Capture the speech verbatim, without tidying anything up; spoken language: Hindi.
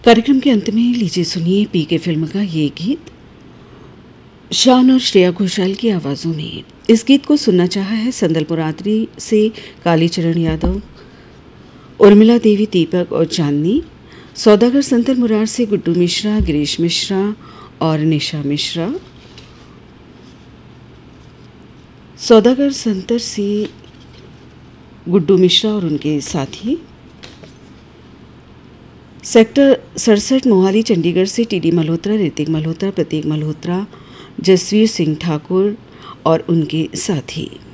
कार्यक्रम के अंत में लीजिए सुनिए पी के फिल्म का ये गीत शान और श्रेया घोषाल की आवाज़ों में। इस गीत को सुनना चाहा है संदलपुर आदरी से कालीचरण यादव, उर्मिला देवी, दीपक और चांदनी। सौदागर संतर मुरार से गुड्डू मिश्रा, गिरीश मिश्रा और निशा मिश्रा। सौदागर संतर से गुड्डू मिश्रा और उनके साथी। सेक्टर सड़सठ मोहाली चंडीगढ़ से टीडी मल्होत्रा, ऋतिक मल्होत्रा, प्रतीक मल्होत्रा, जसवीर सिंह ठाकुर और उनके साथी।